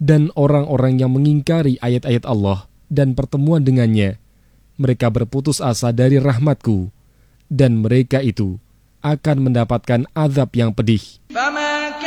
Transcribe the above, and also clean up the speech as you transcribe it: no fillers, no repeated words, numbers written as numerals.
Dan orang-orang yang mengingkari ayat-ayat Allah dan pertemuan dengannya, mereka berputus asa dari rahmatku, dan mereka itu akan mendapatkan azab yang pedih.